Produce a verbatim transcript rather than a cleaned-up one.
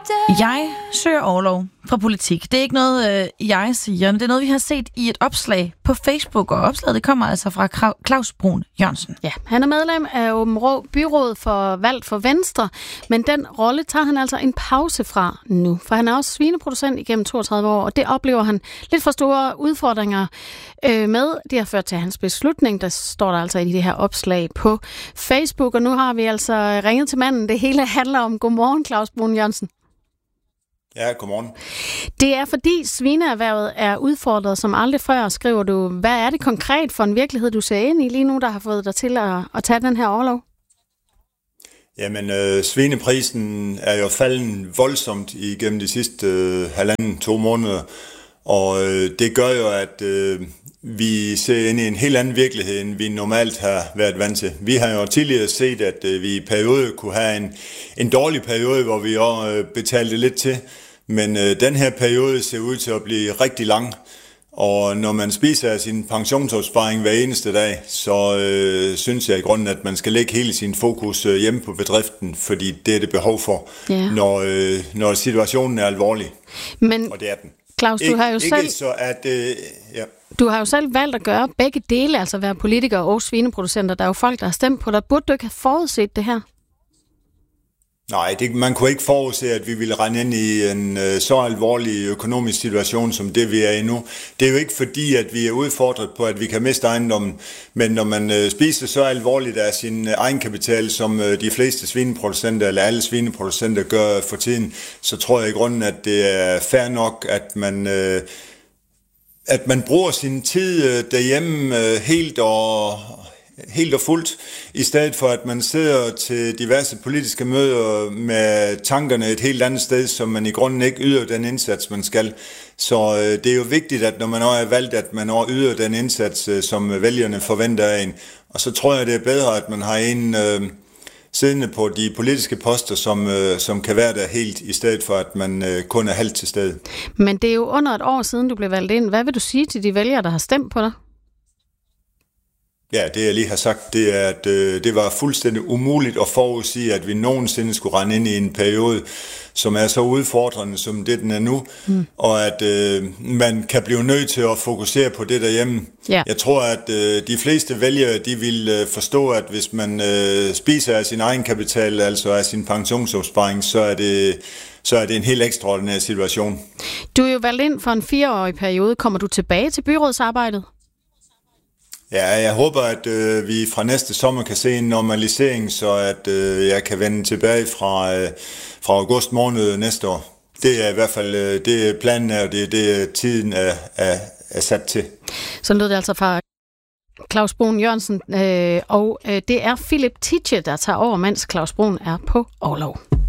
Jeg søger orlov fra politik. Det er ikke noget, øh, jeg siger, men det er noget, vi har set i et opslag på Facebook, og opslaget det kommer altså fra Claus Brun Jørgensen. Ja, han er medlem af Aabenraa Byråd for valgt for Venstre, men den rolle tager han altså en pause fra nu, for han er også svineproducent igennem toogtredive år, og det oplever han lidt for store udfordringer øh, med. Det har ført til hans beslutning, der står der altså i det her opslag på Facebook, og nu har vi altså ringet til manden. Det hele handler om. Godmorgen, Claus Brun Jørgensen. Ja, godmorgen. Det er fordi svineerhvervet er udfordret som aldrig før, skriver du. Hvad er det konkret for en virkelighed, du ser ind i lige nu, der har fået dig til at, at tage den her orlov? Jamen, øh, svineprisen er jo faldet voldsomt igennem de sidste øh, halvanden, to måneder, og øh, det gør jo, at øh, vi ser ind i en helt anden virkelighed, end vi normalt har været vant til. Vi har jo tidligere set, at øh, vi i periode kunne have en, en dårlig periode, hvor vi også øh, betalte lidt til, men øh, den her periode ser ud til at blive rigtig lang, og når man spiser sin pensionsopsparing hver eneste dag, så øh, synes jeg i grunden, at man skal lægge hele sin fokus øh, hjemme på bedriften, fordi det er det behov for, ja. når, øh, når situationen er alvorlig, men, og det er den. Claus, du Ik- har jo ikke selv... så at... Øh, ja. Du har jo selv valgt at gøre begge dele, altså være politiker og svineproducenter. Der er jo folk, der har stemt på dig. Burde du ikke have forudset det her? Nej, det, man kunne ikke forudse, at vi ville rende ind i en øh, så alvorlig økonomisk situation, som det vi er i nu. Det er jo ikke fordi, at vi er udfordret på, at vi kan miste ejendommen, men når man øh, spiser så alvorligt af sin øh, egenkapital, som øh, de fleste svineproducenter, eller alle svineproducenter gør for tiden, så tror jeg i grunden, at det er fair nok, at man... Øh, at man bruger sin tid øh, derhjemme øh, helt og... helt og fuldt, i stedet for at man sidder til diverse politiske møder med tankerne et helt andet sted, som man i grunden ikke yder den indsats, man skal. Så øh, det er jo vigtigt, at når man også er valgt, at man også yder den indsats, øh, som vælgerne forventer af en. Og så tror jeg, det er bedre, at man har en øh, siddende på de politiske poster, som, øh, som kan være der helt, i stedet for at man øh, kun er halvt til stede. Men det er jo under et år siden, du blev valgt ind. Hvad vil du sige til de vælgere, der har stemt på dig? Ja, det jeg lige har sagt, det er, at øh, det var fuldstændig umuligt at forudsige, at vi nogensinde skulle rende ind i en periode, som er så udfordrende, som det den er nu, mm. og at øh, man kan blive nødt til at fokusere på det derhjemme. Yeah. Jeg tror, at øh, de fleste vælgere, de vil øh, forstå, at hvis man øh, spiser af sin egen kapital, altså af sin pensionsopsparing, så er det... så er det en helt ekstraordinær situation. Du er jo valgt ind for en fireårig periode. Kommer du tilbage til byrådsarbejdet? Ja, jeg håber, at øh, vi fra næste sommer kan se en normalisering, så at øh, jeg kan vende tilbage fra, øh, fra august måned næste år. Det er i hvert fald øh, det planen er, og det er det tiden er, er, er sat til. Så lød det altså fra Claus Brun Jørgensen, øh, og øh, det er Philip Tidsche, der tager over, mens Claus Brun er på orlov.